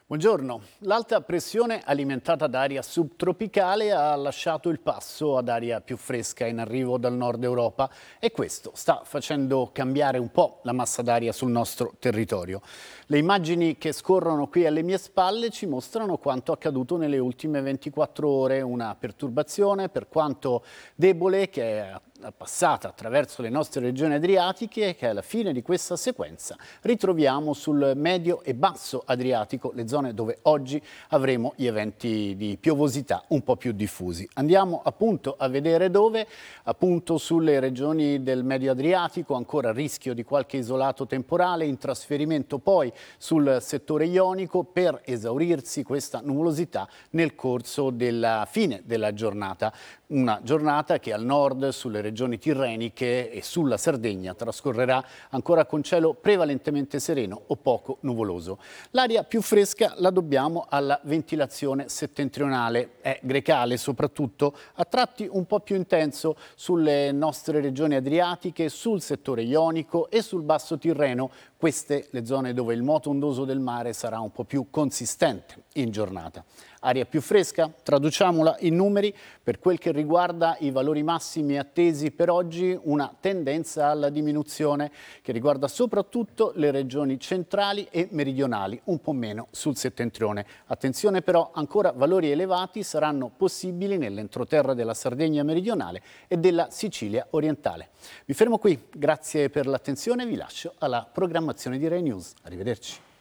Buongiorno. L'alta pressione alimentata da aria subtropicale ha lasciato il passo ad aria più fresca in arrivo dal nord Europa e questo sta facendo cambiare un po' la massa d'aria sul nostro territorio. Le immagini che scorrono qui alle mie spalle ci mostrano quanto accaduto nelle ultime 24 ore, una perturbazione per quanto debole che è passata attraverso le nostre regioni adriatiche e che alla fine di questa sequenza ritroviamo sul medio e basso Adriatico, le zone dove oggi avremo gli eventi di piovosità un po' più diffusi. Andiamo appunto a vedere dove, appunto sulle regioni del medio Adriatico, ancora rischio di qualche isolato temporale, in trasferimento poi sul settore ionico per esaurirsi questa nuvolosità nel corso della fine della giornata. Una giornata che al nord, sulle regioni tirreniche e sulla Sardegna trascorrerà ancora con cielo prevalentemente sereno o poco nuvoloso. L'aria più fresca la dobbiamo alla ventilazione settentrionale, è grecale soprattutto, a tratti un po' più intenso sulle nostre regioni adriatiche, sul settore ionico e sul basso Tirreno. Queste le zone dove il moto ondoso del mare sarà un po' più consistente in giornata. Aria più fresca, traduciamola in numeri, per quel che riguarda i valori massimi attesi per oggi, una tendenza alla diminuzione che riguarda soprattutto le regioni centrali e meridionali, un po' meno sul settentrione. Attenzione però, ancora valori elevati saranno possibili nell'entroterra della Sardegna meridionale e della Sicilia orientale. Mi fermo qui, grazie per l'attenzione e vi lascio alla programmazione di Rai News. Arrivederci.